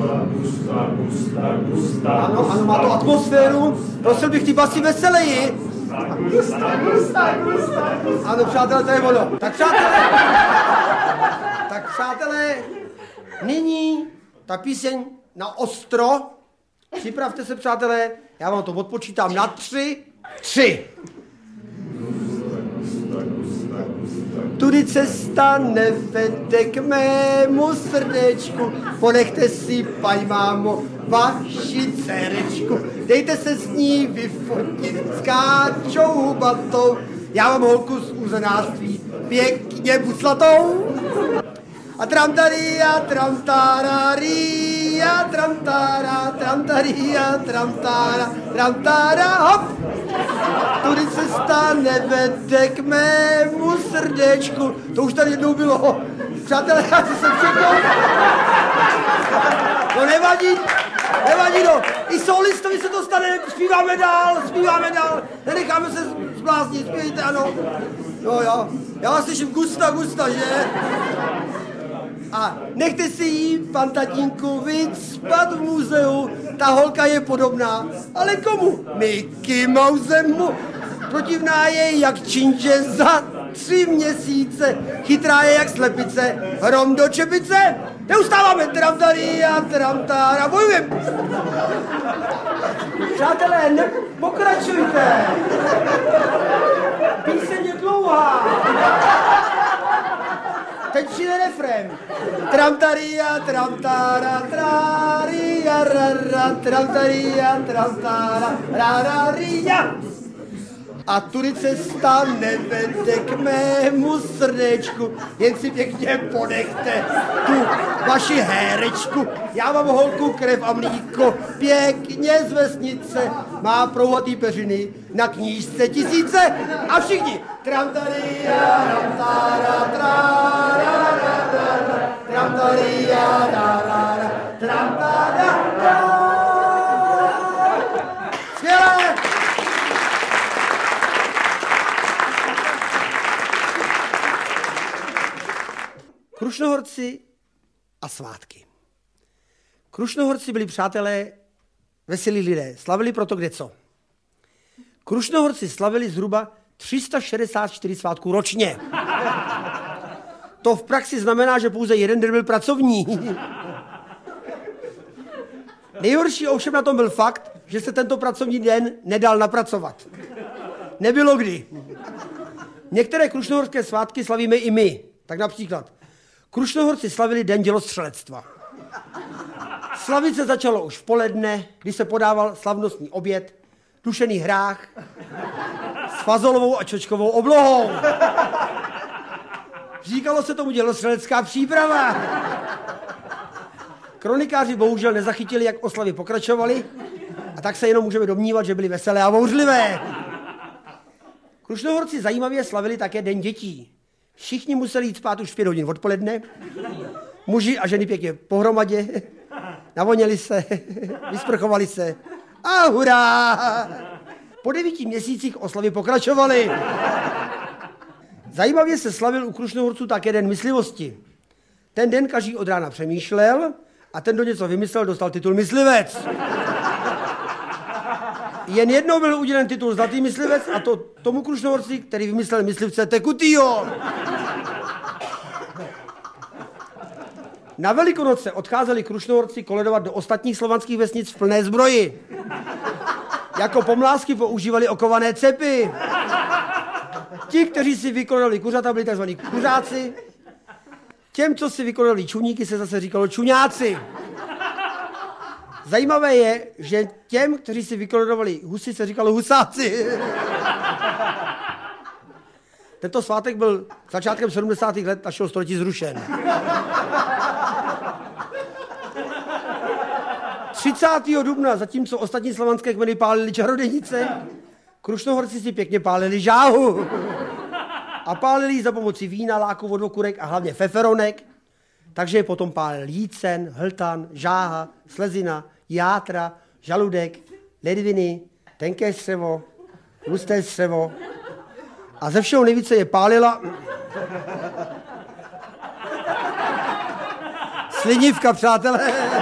Ano, má to atmosféru. Prosil bych ty basy veseleji. Ano, přátelé, to je ono. Tak přátelé, nyní ta píseň na ostro. Připravte se, přátelé, já vám to odpočítám na 3. 3. Tudy cesta nevede k mému srdečku, ponechte si, paň mámo, vaši dcerečku. Dejte se s ní vyfotit s Káčou Hubatou, já mám holku z úzenářství, pěkně buslatou. A tramtaria, tramtararia, tramtara, tramtaria, tramtara, tramtara, hop! Tudy cesta nevede k mému srdečku. To už tady jednou bylo. Přátelé, já si jsem všechno. No nevadí no. I solistovi se to stane, zpíváme dál. Nenecháme se zbláznit, zpívejte, ano. No jo, já vás slyším gusta, že? A nechte si jí, pan tatínku, vycpat v muzeu. Ta holka je podobná, ale komu? Mickey Mousemu. Protivná je jak činže za 3 měsíce. Chytrá je jak slepice, hrom do čepice. Neustáváme tramtaria, tramtára, bojujeme. Přátelé, pokračujte. Píseň je dlouhá. Teď přijde refrém. Tramtaria, tramtára, trária, rara, tramtaria, tramtára, rararia. A tudy cesta nevede k mému srdečku, jen si pěkně ponechte tu vaši hérečku. Já mám holku, krev a mlíko, pěkně z vesnice, má prouhatý peřiny, na knížce 1000 a všichni. Tramtaria, tramtára, trára, tramtaria, trára, tramtára. Skvělé! Krušnohorci a svátky. Krušnohorci byli přátelé veselí lidé, slavili proto kdeco. Krušnohorci slavili zhruba 364 svátků ročně. To v praxi znamená, že pouze jeden den byl pracovní. Nejhorší ovšem na tom byl fakt, že se tento pracovní den nedal napracovat. Nebylo kdy. Některé krušnohorské svátky slavíme i my. Tak například Krušnohorci slavili den dělostřelectva. Slavit se začalo už v poledne, kdy se podával slavnostní oběd, dušený hrách s fazolovou a čočkovou oblohou. Říkalo se tomu dělostřelecká příprava. Kronikáři bohužel nezachytili, jak oslavy pokračovaly, a tak se jenom můžeme domnívat, že byly veselé a bouřlivé. Krušnohorci zajímavě slavili také den dětí. Všichni museli jít spát už v 5 hodin odpoledne. Muži a ženy pěkně pohromadě. Navoněli se, vysprchovali se. A hurá! Po 9 měsících oslavy pokračovaly. Zajímavě se slavil u Krušnohorců také den myslivosti. Ten den každý od rána přemýšlel a ten, kdo něco vymyslel, dostal titul myslivec. Jen jednou byl udělen titul zlatý myslivec, a to tomu Krušnohorci, který vymyslel myslivce tekutýho. Na Velikonoce odcházeli Krušnohorci koledovat do ostatních slovanských vesnic v plné zbroji. Jako pomlásky používali okované cepy. Ti, kteří si vykonali kuřata, byli tzv. Kuřáci. Těm, co si vykonali čuníky, se zase říkalo čuňáci. Zajímavé je, že těm, kteří si vykoledovali husy, se říkalo husáci. Tento svátek byl začátkem 70. let našeho století zrušen. 30. dubna, zatímco ostatní slovanské kmeny pálili čarodějnice, Krušnohorci si pěkně pálili žáhu. A pálili ji za pomoci vína, láku, vodokurek a hlavně feferonek. Takže je potom pálil jícen, hltan, žáha, slezina, játra, žaludek, ledviny, tenké střevo, husté střevo. A ze všeho nejvíce je pálila slinivka, přátelé.